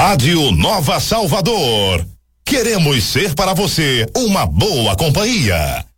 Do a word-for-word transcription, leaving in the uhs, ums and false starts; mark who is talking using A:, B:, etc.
A: Rádio Nova Salvador. Queremos ser para você uma boa companhia.